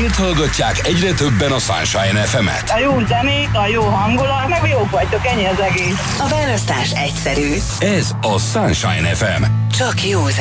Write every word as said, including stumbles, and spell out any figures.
Miért hallgatják egyre többen a Sunshine ef emet? A jó zenék, a jó hangulat, meg jók vagytok, ennyi az egész. A választás egyszerű. Ez a Sunshine ef em. Csak jó